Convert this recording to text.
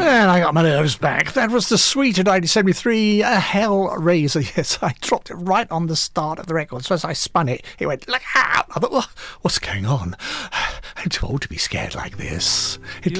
And I got my nerves back. That was the Sweet of 1973, a Hellraiser. Yes, I dropped it right on the start of the record. So as I spun it, it went, look out. I thought, what's going on? I'm too old to be scared like this. It